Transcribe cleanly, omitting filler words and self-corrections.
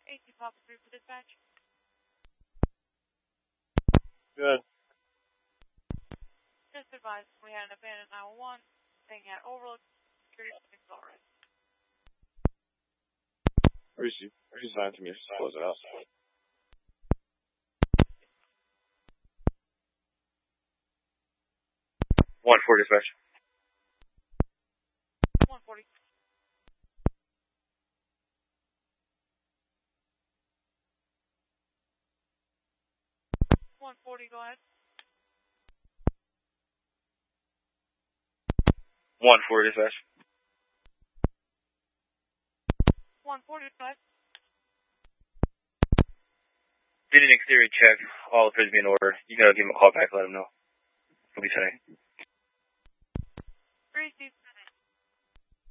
AC Pop 3 for dispatch. Good. Just advised, we had an abandoned 911 thing at Overlook Security Accelerate. Resign to me. Close it out. 140 dispatch. 140. 140, go ahead. 140 dispatch. 140, go ahead. Did an exterior check. All appears to be in order. You gotta give him a call back, let him know. It'll be today. 3C